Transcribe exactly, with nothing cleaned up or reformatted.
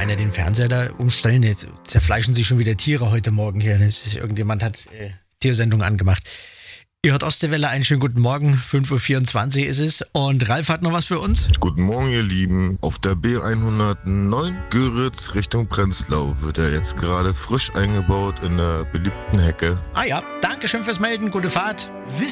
einer den Fernseher da umstellen. Jetzt zerfleischen sich schon wieder Tiere heute Morgen hier. Das ist, irgendjemand hat äh, Tiersendung angemacht. Ihr hört Ostseewelle, einen schönen guten Morgen. fünf Uhr vierundzwanzig ist es. Und Ralf hat noch was für uns. Guten Morgen, ihr Lieben. Auf der B hundertneun Göritz Richtung Prenzlau wird er jetzt gerade frisch eingebaut in der beliebten Hecke. Ah ja, danke schön fürs Melden. Gute Fahrt.